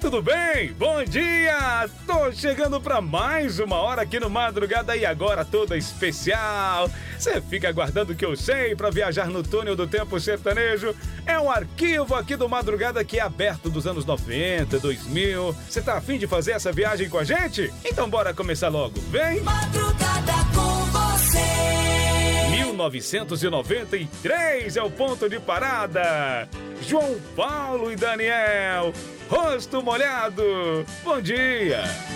tudo bem? Bom dia! Tô chegando pra mais uma hora aqui no Madrugada e agora toda especial. Você fica aguardando o que eu sei pra viajar no túnel do tempo sertanejo? É um arquivo aqui do Madrugada que é aberto dos anos 90, 2000. Você tá afim de fazer essa viagem com a gente? Então bora começar logo, vem! Madrugada com você. 1993 é o ponto de parada. João Paulo e Daniel, Rosto Molhado. Bom dia.